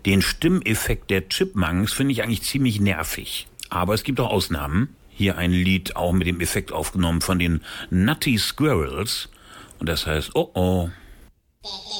Den Stimmeffekt der Chipmunks finde ich eigentlich ziemlich nervig. Aber es gibt auch Ausnahmen. Hier ein Lied auch mit dem Effekt aufgenommen von den Nutty Squirrels. Und das heißt Oh Oh.